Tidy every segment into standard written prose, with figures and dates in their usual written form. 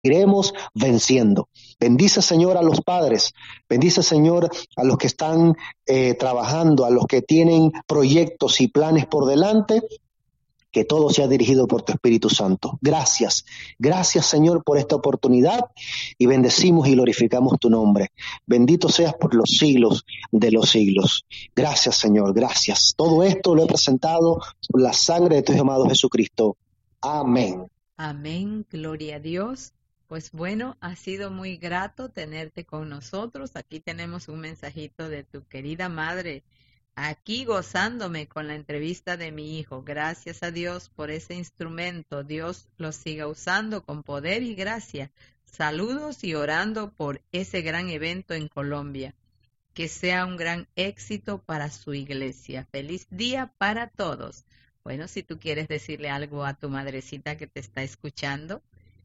iremos venciendo. Bendice, Señor, a los padres, bendice, Señor, a los que están trabajando, a los que tienen proyectos y planes por delante, que todo sea dirigido por tu Espíritu Santo. Gracias, gracias, Señor, por esta oportunidad, y bendecimos y glorificamos tu nombre. Bendito seas por los siglos de los siglos. Gracias, Señor, gracias. Todo esto lo he presentado por la sangre de tu Hijo amado Jesucristo. Amén. Amén, gloria a Dios. Pues bueno, ha sido muy grato tenerte con nosotros. Aquí tenemos un mensajito de tu querida madre, aquí gozándome con la entrevista de mi hijo. Gracias a Dios por ese instrumento. Dios lo siga usando con poder y gracia. Saludos y orando por ese gran evento en Colombia. Que sea un gran éxito para su iglesia. Feliz día para todos. Bueno, si tú quieres decirle algo a tu madrecita que te está escuchando.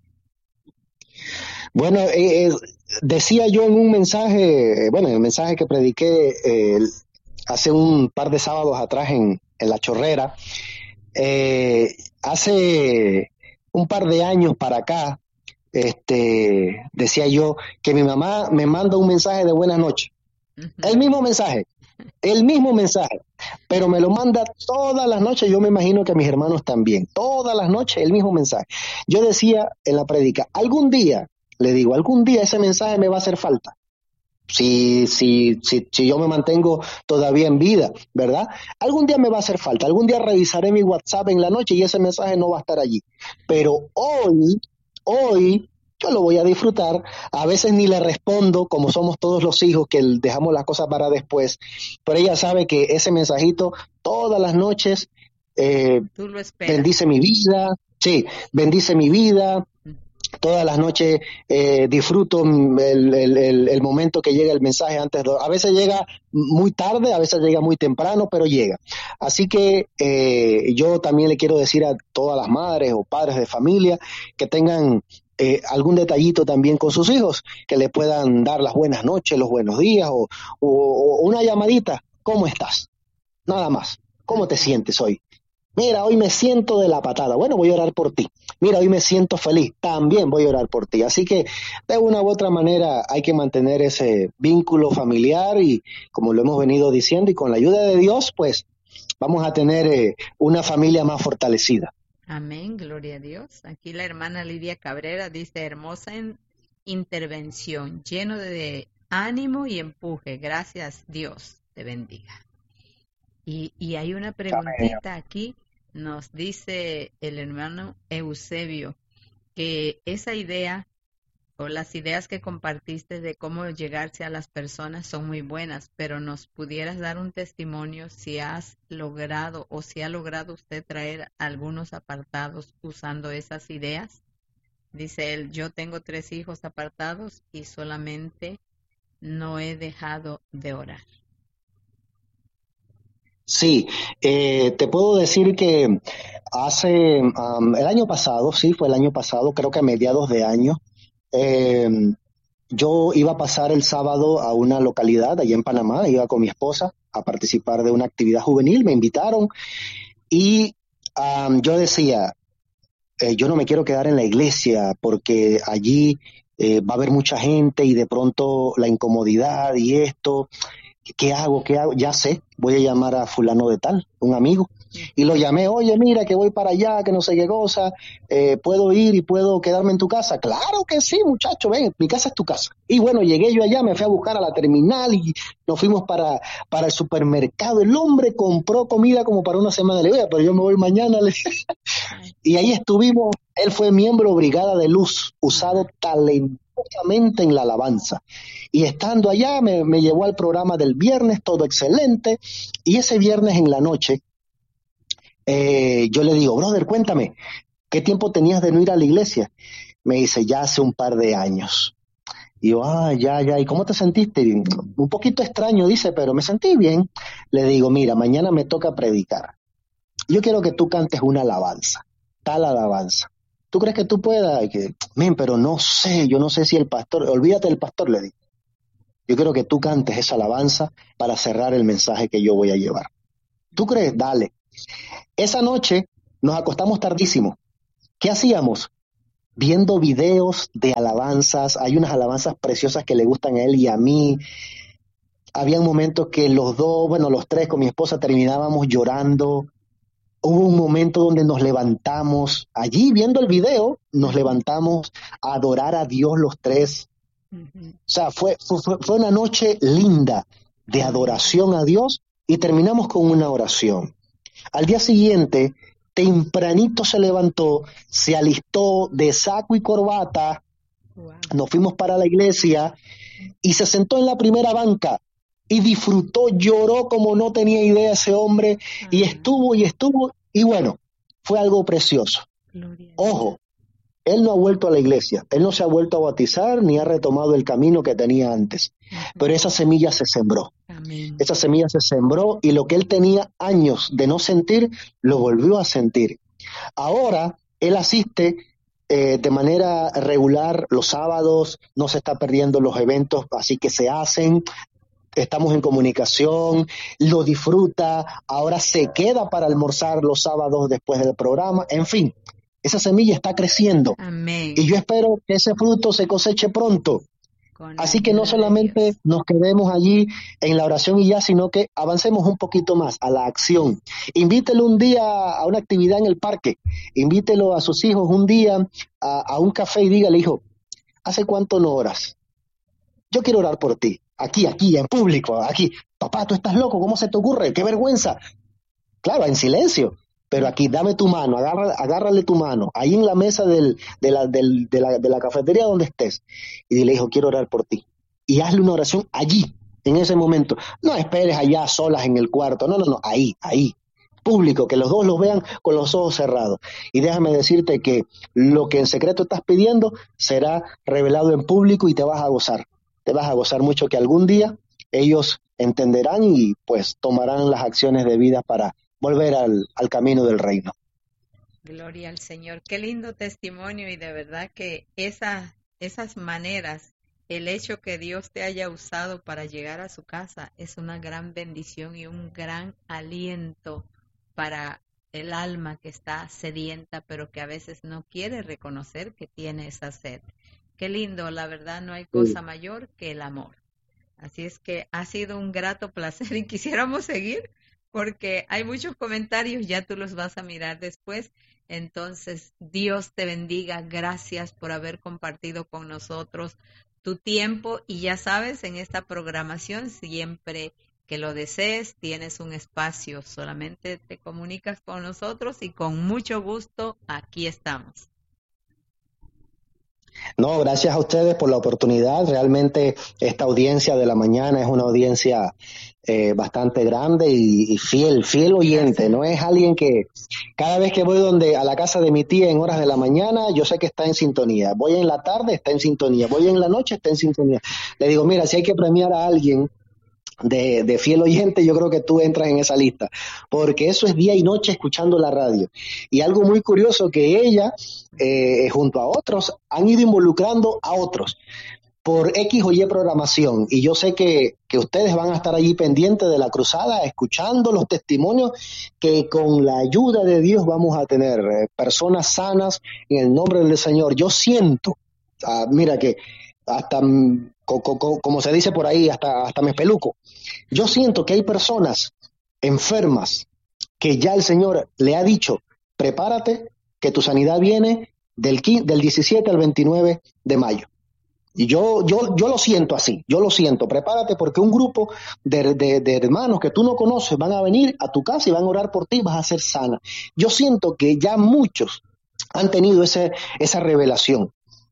Bueno, decía yo en un mensaje, en el mensaje que prediqué hace un par de sábados atrás en La Chorrera, hace un par de años para acá, decía yo que mi mamá me manda un mensaje de buenas noches, el mismo mensaje, pero me lo manda todas las noches. Yo me imagino que a mis hermanos también, todas las noches el mismo mensaje. Yo decía en la prédica, algún día ese mensaje me va a hacer falta. Si yo me mantengo todavía en vida, ¿verdad? Algún día me va a hacer falta, algún día revisaré mi WhatsApp en la noche y ese mensaje no va a estar allí. Pero hoy yo lo voy a disfrutar. A veces ni le respondo, como somos todos los hijos, que dejamos las cosas para después, pero ella sabe que ese mensajito todas las noches Tú lo esperas. bendice mi vida, bendice mi vida. Todas las noches disfruto el momento que llega el mensaje a veces llega muy tarde, a veces llega muy temprano, pero llega. Así que yo también le quiero decir a todas las madres o padres de familia que tengan algún detallito también con sus hijos, que le puedan dar las buenas noches, los buenos días o una llamadita. ¿Cómo estás? Nada más. ¿Cómo te sientes hoy? Mira, hoy me siento de la patada. Bueno, voy a orar por ti. Mira, hoy me siento feliz. También voy a orar por ti. Así que de una u otra manera hay que mantener ese vínculo familiar y como lo hemos venido diciendo y con la ayuda de Dios, pues vamos a tener una familia más fortalecida. Amén, gloria a Dios. Aquí la hermana Lidia Cabrera dice, hermosa intervención, lleno de ánimo y empuje. Gracias, Dios te bendiga. Y hay una preguntita aquí. Nos dice el hermano Eusebio que esa idea o las ideas que compartiste de cómo llegarse a las personas son muy buenas, pero nos pudieras dar un testimonio si has logrado o si ha logrado usted traer algunos apartados usando esas ideas. Dice él, yo tengo 3 hijos apartados y solamente no he dejado de orar. Sí, te puedo decir que el año pasado, fue el año pasado, creo que a mediados de año, yo iba a pasar el sábado a una localidad allá en Panamá, iba con mi esposa a participar de una actividad juvenil, me invitaron y yo decía, yo no me quiero quedar en la iglesia porque allí va a haber mucha gente y de pronto la incomodidad y esto. ¿Qué hago? Ya sé, voy a llamar a fulano de tal, un amigo, y lo llamé, oye, mira que voy para allá, que no sé qué cosa, ¿puedo ir y puedo quedarme en tu casa? Claro que sí, muchacho, ven, mi casa es tu casa. Y bueno, llegué yo allá, me fui a buscar a la terminal y nos fuimos para el supermercado. El hombre compró comida como para una semana, le digo, pero yo me voy mañana. Y ahí estuvimos, él fue miembro Brigada de Luz, usado talentosamente en la alabanza. Y estando allá me llevó al programa del viernes, todo excelente, y ese viernes en la noche yo le digo, brother, cuéntame, ¿qué tiempo tenías de no ir a la iglesia? Me dice, ya hace un par de años. Y yo, ya, ¿y cómo te sentiste? Un poquito extraño, dice, pero me sentí bien. Le digo, mira, mañana me toca predicar. Yo quiero que tú cantes una alabanza, tal alabanza. ¿Tú crees que tú puedas? Pero no sé, yo no sé si el pastor, olvídate del pastor, le digo. Yo quiero que tú cantes esa alabanza para cerrar el mensaje que yo voy a llevar. ¿Tú crees? Dale. Esa noche nos acostamos tardísimo. ¿Qué hacíamos? viendo videos de alabanzas. Hay unas alabanzas preciosas que le gustan a él y a mí. Habían momentos que los dos, bueno, los tres con mi esposa terminábamos llorando. Hubo un momento donde nos levantamos, allí viendo el video, nos levantamos a adorar a Dios los tres. O sea, fue una noche linda de adoración a Dios y terminamos con una oración. Al día siguiente, tempranito se levantó, se alistó de saco y corbata, nos fuimos para la iglesia y se sentó en la primera banca y disfrutó, lloró como no tenía idea ese hombre y estuvo, y bueno, fue algo precioso. Ojo, él no ha vuelto a la iglesia, él no se ha vuelto a bautizar ni ha retomado el camino que tenía antes, pero esa semilla se sembró. Amén. Esa semilla se sembró y lo que él tenía años de no sentir, lo volvió a sentir. Ahora él asiste de manera regular los sábados, no se está perdiendo los eventos así que se hacen. Estamos en comunicación, lo disfruta, ahora se queda para almorzar los sábados después del programa, en fin, esa semilla está creciendo. Amén. Y yo espero que ese fruto se coseche pronto. Así que no solamente nos quedemos allí en la oración y ya, sino que avancemos un poquito más a la acción. Invítelo un día a una actividad en el parque, invítelo a sus hijos un día a un café y dígale, hijo, ¿hace cuánto no oras? Yo quiero orar por ti. Aquí, en público, aquí. Papá, tú estás loco, ¿cómo se te ocurre? ¡Qué vergüenza! Claro, en silencio, pero aquí, dame tu mano, agárrale tu mano, ahí en la mesa de la cafetería donde estés, y dile, hijo, quiero orar por ti. Y hazle una oración allí, en ese momento. No esperes allá solas en el cuarto, no, ahí, público, que los dos los vean con los ojos cerrados. Y déjame decirte que lo que en secreto estás pidiendo será revelado en público y te vas a gozar. Te vas a gozar mucho que algún día ellos entenderán y pues tomarán las acciones debidas para volver al camino del reino. Gloria al Señor. Qué lindo testimonio y de verdad que esas maneras, el hecho que Dios te haya usado para llegar a su casa es una gran bendición y un gran aliento para el alma que está sedienta, pero que a veces no quiere reconocer que tiene esa sed. Qué lindo, la verdad no hay cosa mayor que el amor. Así es que ha sido un grato placer y quisiéramos seguir porque hay muchos comentarios, ya tú los vas a mirar después. Entonces, Dios te bendiga. Gracias por haber compartido con nosotros tu tiempo y ya sabes, en esta programación siempre que lo desees, tienes un espacio. Solamente te comunicas con nosotros y con mucho gusto aquí estamos. No, gracias a ustedes por la oportunidad. Realmente esta audiencia de la mañana es una audiencia bastante grande y fiel oyente. Gracias. No es alguien que cada vez que voy a la casa de mi tía en horas de la mañana, yo sé que está en sintonía. Voy en la tarde, está en sintonía. Voy en la noche, está en sintonía. Le digo, mira, si hay que premiar a alguien de fiel oyente, yo creo que tú entras en esa lista, porque eso es día y noche escuchando la radio. Y algo muy curioso que ella, junto a otros, han ido involucrando a otros por X o Y programación, y yo sé que ustedes van a estar allí pendientes de la cruzada, escuchando los testimonios que con la ayuda de Dios vamos a tener, personas sanas en el nombre del Señor. Yo siento, mira que hasta como se dice por ahí, hasta me espeluco. Yo siento que hay personas enfermas que ya el Señor le ha dicho, prepárate, que tu sanidad viene del 17 al 29 de mayo. Y yo lo siento así, yo lo siento, prepárate porque un grupo de hermanos que tú no conoces van a venir a tu casa y van a orar por ti y vas a ser sana. Yo siento que ya muchos han tenido esa revelación.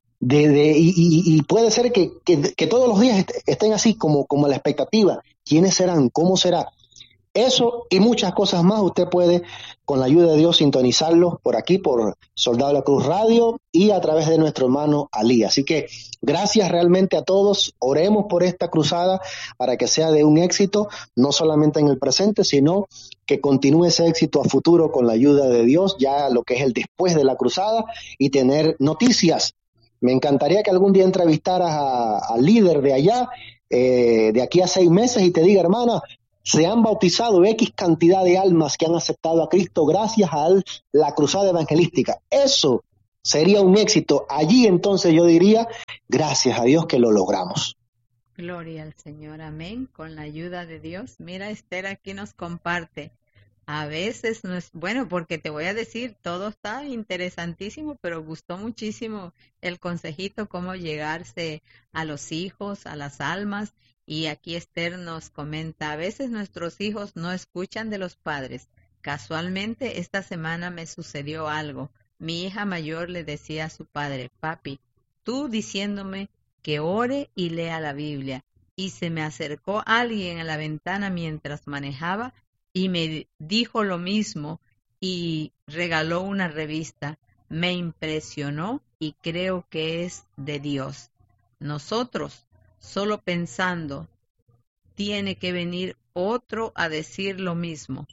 Y puede ser que todos los días estén así como la expectativa. ¿Quiénes serán? ¿Cómo será? Eso y muchas cosas más usted puede, con la ayuda de Dios, sintonizarlos por aquí, por Soldado de la Cruz Radio y a través de nuestro hermano Ali. Así que gracias realmente a todos. Oremos por esta cruzada para que sea de un éxito, no solamente en el presente, sino que continúe ese éxito a futuro con la ayuda de Dios, ya lo que es el después de la cruzada y tener noticias. Me encantaría que algún día entrevistaras al líder de allá, de aquí a 6 meses, y te diga, hermana, se han bautizado X cantidad de almas que han aceptado a Cristo gracias a la cruzada evangelística. Eso sería un éxito. Allí entonces yo diría, gracias a Dios que lo logramos. Gloria al Señor, amén, con la ayuda de Dios. Mira, Esther aquí nos comparte. A veces no es bueno, porque te voy a decir, todo está interesantísimo, pero gustó muchísimo el consejito, cómo llegarse a los hijos, a las almas. Y aquí Esther nos comenta, a veces nuestros hijos no escuchan de los padres. Casualmente esta semana me sucedió algo. Mi hija mayor le decía a su padre, papi, tú diciéndome que ore y lea la Biblia. Y se me acercó alguien a la ventana mientras manejaba y me dijo lo mismo y regaló una revista. Me impresionó y creo que es de Dios. Nosotros, solo pensando, tiene que venir otro a decir lo mismo.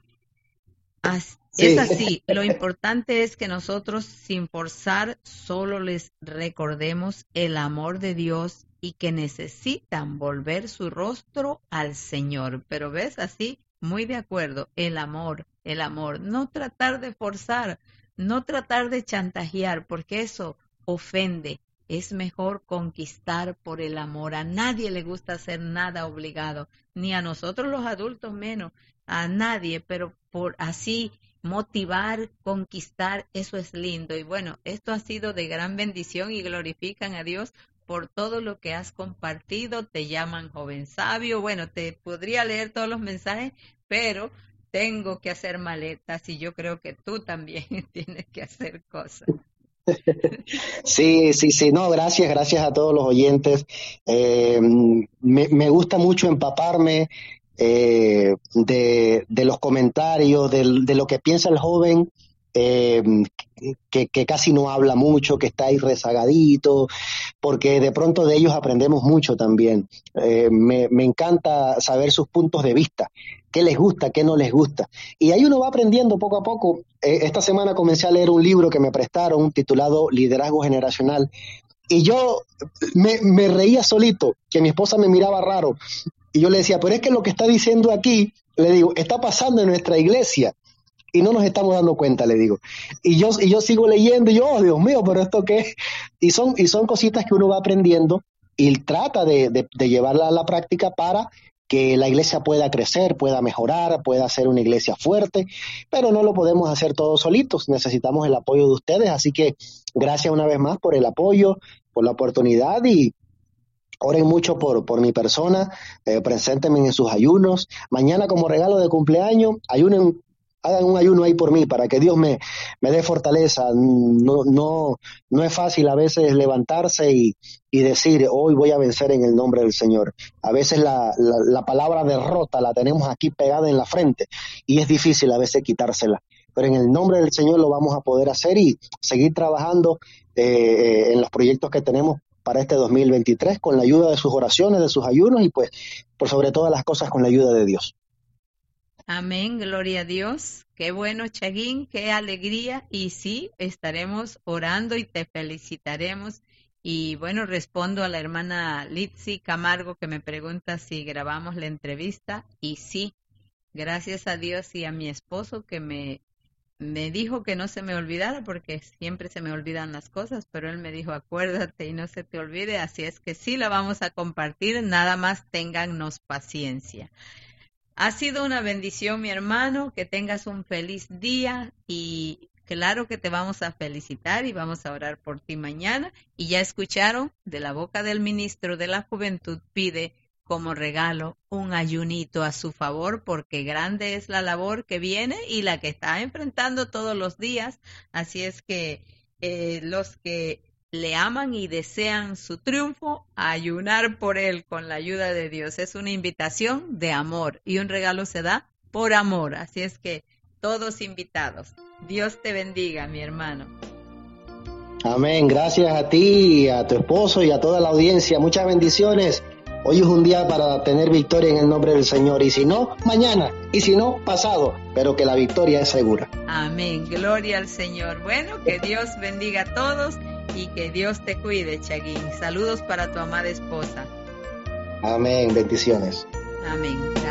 Es así, lo importante es que nosotros sin forzar solo les recordemos el amor de Dios y que necesitan volver su rostro al Señor. Pero ves así, muy de acuerdo, el amor, no tratar de forzar, no tratar de chantajear, porque eso ofende. Es mejor conquistar por el amor. A nadie le gusta hacer nada obligado, ni a nosotros los adultos menos, a nadie, pero por así motivar, conquistar, eso es lindo. Y bueno, esto ha sido de gran bendición y glorifican a Dios por todo lo que has compartido. Te llaman joven sabio. Bueno, te podría leer todos los mensajes, pero tengo que hacer maletas y yo creo que tú también tienes que hacer cosas. Sí, no, gracias a todos los oyentes. Me gusta mucho empaparme de los comentarios, de lo que piensa el joven, que casi no habla mucho, que está ahí rezagadito, porque de pronto de ellos aprendemos mucho también. Me encanta saber sus puntos de vista, qué les gusta, qué no les gusta. Y ahí uno va aprendiendo poco a poco. Esta semana comencé a leer un libro que me prestaron titulado Liderazgo Generacional, y yo me reía solito, que mi esposa me miraba raro, y yo le decía, pero es que lo que está diciendo aquí, le digo, está pasando en nuestra iglesia, y no nos estamos dando cuenta, le digo. Y yo sigo leyendo, y yo, oh, Dios mío, pero ¿esto qué es? Y son cositas que uno va aprendiendo, y trata de llevarla a la práctica para que la iglesia pueda crecer, pueda mejorar, pueda ser una iglesia fuerte, pero no lo podemos hacer todos solitos, necesitamos el apoyo de ustedes, así que gracias una vez más por el apoyo, por la oportunidad, y oren mucho por mi persona, preséntenme en sus ayunos. Mañana como regalo de cumpleaños, hagan un ayuno ahí por mí, para que Dios me dé fortaleza. No es fácil a veces levantarse y decir, hoy voy a vencer en el nombre del Señor. A veces la palabra derrota la tenemos aquí pegada en la frente y es difícil a veces quitársela. Pero en el nombre del Señor lo vamos a poder hacer y seguir trabajando en los proyectos que tenemos para este 2023, con la ayuda de sus oraciones, de sus ayunos y pues por sobre todas las cosas con la ayuda de Dios. Amén, gloria a Dios. Qué bueno, Chaguín, qué alegría. Y sí, estaremos orando y te felicitaremos. Y bueno, respondo a la hermana Litzy Camargo que me pregunta si grabamos la entrevista. Y sí, gracias a Dios y a mi esposo que me dijo que no se me olvidara, porque siempre se me olvidan las cosas, pero él me dijo, acuérdate y no se te olvide, así es que sí la vamos a compartir, nada más téngannos paciencia. Ha sido una bendición, mi hermano, que tengas un feliz día y claro que te vamos a felicitar y vamos a orar por ti mañana. Y ya escucharon, de la boca del ministro de la Juventud pide como regalo un ayunito a su favor, porque grande es la labor que viene y la que está enfrentando todos los días. Así es que los que le aman y desean su triunfo, a ayunar por él con la ayuda de Dios. Es una invitación de amor y un regalo se da por amor. Así es que todos invitados. Dios te bendiga, mi hermano. Amén. Gracias a ti, a tu esposo y a toda la audiencia. Muchas bendiciones. Hoy es un día para tener victoria en el nombre del Señor. Y si no, mañana. Y si no, pasado. Pero que la victoria es segura. Amén. Gloria al Señor. Bueno, que Dios bendiga a todos y que Dios te cuide, Chaguín. Saludos para tu amada esposa. Amén. Bendiciones. Amén.